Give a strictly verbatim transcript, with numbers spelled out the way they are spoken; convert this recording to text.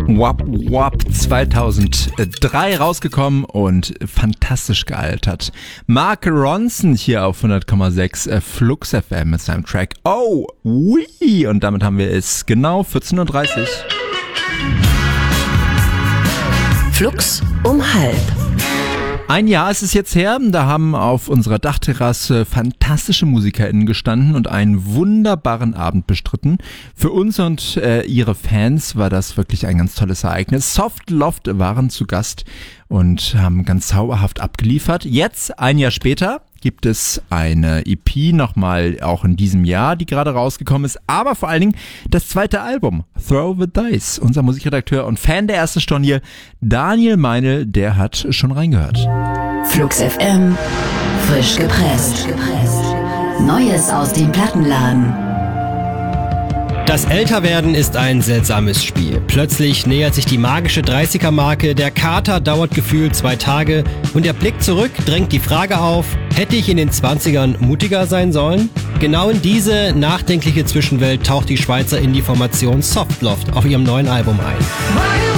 Wap Wap zweitausenddrei rausgekommen und fantastisch gealtert. Mark Ronson hier auf hundert Komma sechs äh, Flux F M mit seinem Track Oh, Wee. Und damit haben wir es genau vierzehn Uhr dreißig. Flux um halb. Ein Jahr ist es jetzt her, da haben auf unserer Dachterrasse fantastische MusikerInnen gestanden und einen wunderbaren Abend bestritten. Für uns und äh, ihre Fans war das wirklich ein ganz tolles Ereignis. Soft Loft waren zu Gast und haben ganz zauberhaft abgeliefert. Jetzt, ein Jahr später, gibt es eine E P nochmal auch in diesem Jahr, die gerade rausgekommen ist, aber vor allen Dingen das zweite Album, Throw the Dice. Unser Musikredakteur und Fan der ersten Stunde hier, Daniel Meinl, der hat schon reingehört. Flux F M, frisch gepresst. Neues aus dem Plattenladen. Das Älterwerden ist ein seltsames Spiel. Plötzlich nähert sich die magische dreißiger-Marke, der Kater dauert gefühlt zwei Tage und der Blick zurück drängt die Frage auf, hätte ich in den zwanzigern mutiger sein sollen? Genau in diese nachdenkliche Zwischenwelt taucht die Schweizer Indie-Formation Soft Loft auf ihrem neuen Album ein.